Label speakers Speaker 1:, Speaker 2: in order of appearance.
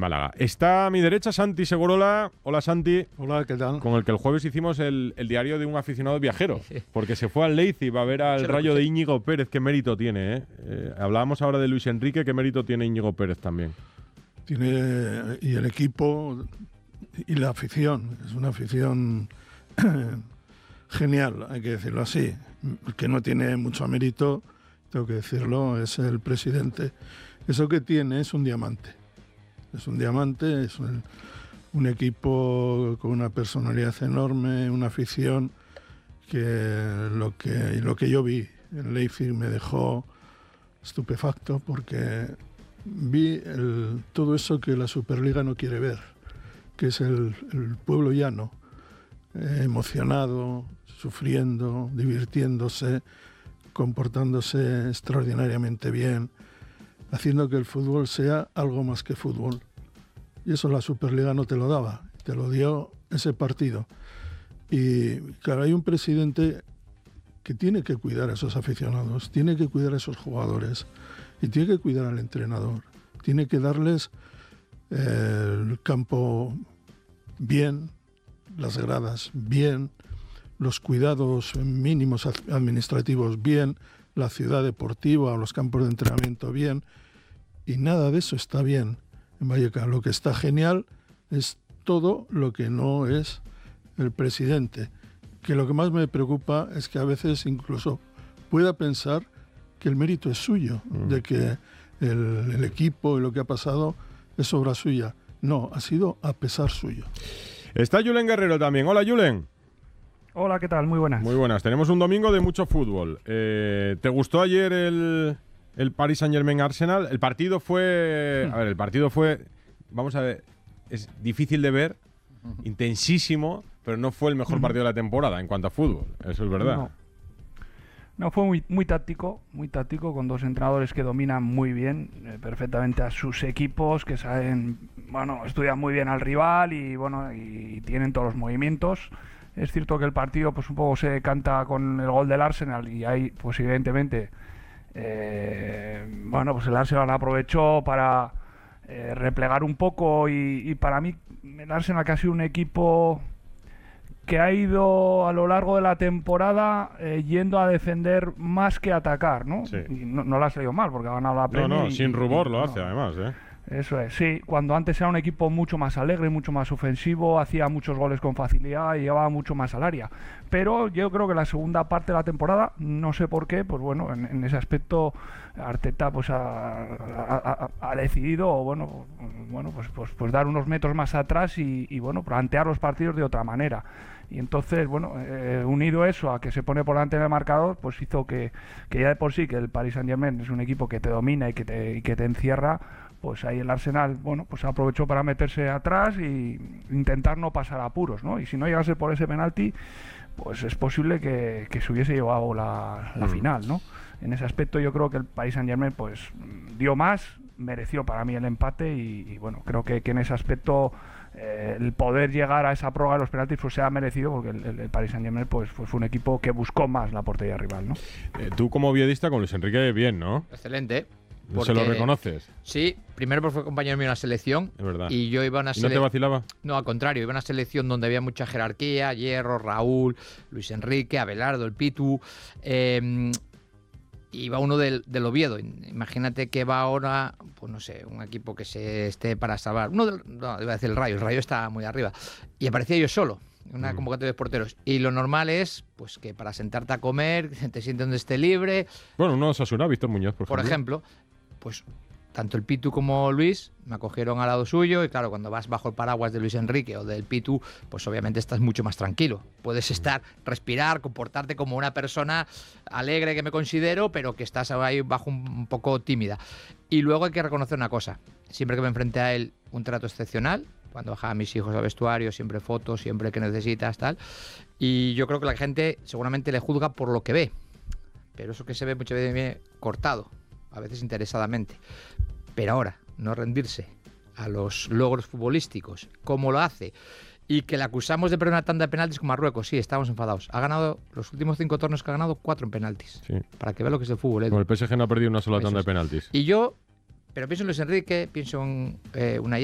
Speaker 1: Málaga. Está a mi derecha Santi Segurola. Hola, Santi.
Speaker 2: Hola, ¿qué tal?
Speaker 1: Con el que el jueves hicimos el diario de un aficionado viajero, porque se fue al Leipzig a ver al Rayo de Íñigo Pérez. Qué mérito tiene, ¿eh? Hablábamos ahora de Luis Enrique. Qué mérito tiene Íñigo Pérez también.
Speaker 2: Tiene, y el equipo y la afición. Es una afición genial, hay que decirlo así. El que no tiene mucho mérito, tengo que decirlo, es el presidente. Eso que tiene es un diamante. Es un diamante, es un equipo con una personalidad enorme, una afición que lo que yo vi en Leipzig me dejó estupefacto porque vi todo eso que la Superliga no quiere ver, que es el pueblo llano, emocionado, sufriendo, divirtiéndose, comportándose extraordinariamente bien, haciendo que el fútbol sea algo más que fútbol. Y eso la Superliga no te lo daba, te lo dio ese partido. Y claro, hay un presidente que tiene que cuidar a esos aficionados, tiene que cuidar a esos jugadores y tiene que cuidar al entrenador. Tiene que darles el campo bien, las gradas bien, los cuidados mínimos administrativos bien, la ciudad deportiva o los campos de entrenamiento bien, y nada de eso está bien en Vallecas. Lo que está genial es todo lo que no es el presidente, que lo que más me preocupa es que a veces incluso pueda pensar que el mérito es suyo, de que el equipo y lo que ha pasado es obra suya. No, ha sido a pesar suyo.
Speaker 1: Está Julen Guerrero también. Hola, Julen.
Speaker 3: Hola, ¿qué tal? Muy buenas.
Speaker 1: Muy buenas. Tenemos un domingo de mucho fútbol. ¿Te gustó ayer el Paris Saint-Germain-Arsenal? El partido fue... A ver, el partido fue... Vamos a ver, es difícil de ver, intensísimo, pero no fue el mejor partido de la temporada en cuanto a fútbol. Eso es verdad.
Speaker 3: No, fue muy táctico, con dos entrenadores que dominan muy bien, perfectamente a sus equipos, que saben, estudian muy bien al rival y tienen todos los movimientos. Es cierto que el partido pues un poco se decanta con el gol del Arsenal y ahí pues evidentemente pues el Arsenal aprovechó para replegar un poco y para mí el Arsenal, que ha sido un equipo que ha ido a lo largo de la temporada yendo a defender más que atacar, ¿no?
Speaker 1: Sí.
Speaker 3: Y no lo ha salido mal porque ha ganado la Premier.
Speaker 1: No, sin rubor lo hace además, ¿eh?
Speaker 3: Eso es, sí. Cuando antes era un equipo mucho más alegre, mucho más ofensivo, hacía muchos goles con facilidad y llevaba mucho más al área. Pero yo creo que la segunda parte de la temporada, no sé por qué, pues bueno, en ese aspecto Arteta pues ha decidido pues dar unos metros más atrás y plantear los partidos de otra manera. Y entonces, unido eso a que se pone por delante en el marcador, pues hizo que ya de por sí que el Paris Saint-Germain es un equipo que te domina y que te encierra, pues ahí el Arsenal, pues aprovechó para meterse atrás e intentar no pasar apuros, ¿no? Y si no llegase por ese penalti, pues es posible que se hubiese llevado la final, ¿no? En ese aspecto yo creo que el Paris Saint-Germain pues dio más, mereció para mí el empate y creo que en ese aspecto el poder llegar a esa prórroga de los penaltis pues se ha merecido porque el Paris Saint-Germain pues fue un equipo que buscó más la portería rival, ¿no?
Speaker 1: Tú como viodista con Luis Enrique bien, ¿no?
Speaker 4: Excelente.
Speaker 1: ¿Se lo reconoces?
Speaker 4: Sí, primero porque fue compañero mío en la selección.
Speaker 1: Es verdad.
Speaker 4: Y yo iba a una
Speaker 1: ¿Y no te vacilaba?
Speaker 4: No, al contrario, iba a una selección donde había mucha jerarquía, Hierro, Raúl, Luis Enrique, Abelardo, el Pitu. Iba uno del Oviedo. Imagínate que va ahora, pues no sé, un equipo que se esté para salvar. No, iba a decir el Rayo está muy arriba. Y aparecía yo solo, una convocatoria de porteros. Y lo normal es pues que para sentarte a comer, te sientes donde esté libre.
Speaker 1: Bueno, uno Osasuna, Víctor Muñoz, por ejemplo.
Speaker 4: Pues tanto el Pitu como Luis me acogieron al lado suyo y claro, cuando vas bajo el paraguas de Luis Enrique o del Pitu, pues obviamente estás mucho más tranquilo. Puedes respirar, comportarte como una persona alegre que me considero, pero que estás ahí bajo un poco tímida. Y luego hay que reconocer una cosa, siempre que me enfrenté a él, un trato excepcional. Cuando bajaba a mis hijos al vestuario, siempre fotos, siempre que necesitas, tal. Y yo creo que la gente seguramente le juzga por lo que ve, pero eso que se ve muchas veces viene cortado, a veces interesadamente. Pero ahora, no rendirse a los logros futbolísticos, como lo hace, y que le acusamos de perder una tanda de penaltis con Marruecos, sí, estamos enfadados. Ha ganado los últimos 5 torneos que ha ganado 4 en penaltis. Sí. Para que vea lo que es el fútbol.
Speaker 1: Con el PSG no ha perdido una sola tanda de penaltis.
Speaker 4: Pero pienso en Luis Enrique, pienso en Unai